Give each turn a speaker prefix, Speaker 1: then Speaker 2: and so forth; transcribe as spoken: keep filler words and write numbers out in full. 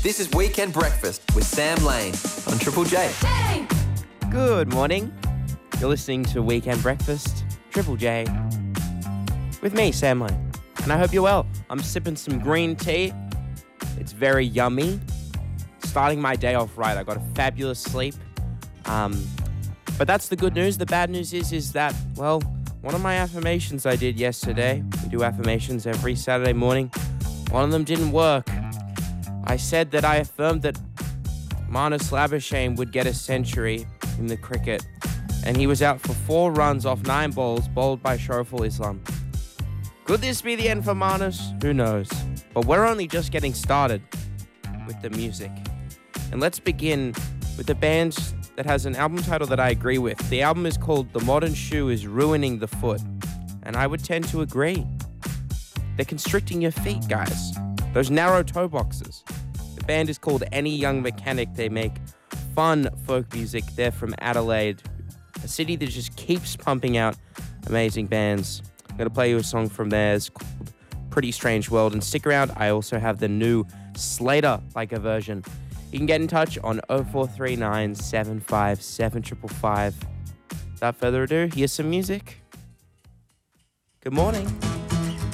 Speaker 1: This is Weekend Breakfast with Sam Lane on Triple J.
Speaker 2: Good morning. You're listening to Weekend Breakfast, Triple J, with me, Sam Lane. And I hope you're well. I'm sipping some green tea. It's very yummy. Starting my day off right. I got a fabulous sleep. Um, but that's the good news. The bad news is, is that, well, one of my affirmations I did yesterday, we do affirmations every Saturday morning, one of them didn't work. I said that I affirmed that Marnus Labuschagne would get a century in the cricket, and he was out for four runs off nine balls, bowled by Shoreful Islam. Could this be the end for Marnus? Who knows? But we're only just getting started with the music. And let's begin with the band that has an album title that I agree with. The album is called The Modern Shoe is Ruining the Foot, and I would tend to agree. They're constricting your feet, guys. Those narrow toe boxes. The band is called Any Young Mechanic. They make fun folk music. They're from Adelaide, a city that just keeps pumping out amazing bands. I'm going to play you a song from theirs called Pretty Strange World. And stick around, I also have the new Slater like a version. You can get in touch on oh four three nine, seven five seven, five five five. Without further ado, here's some music. Good morning.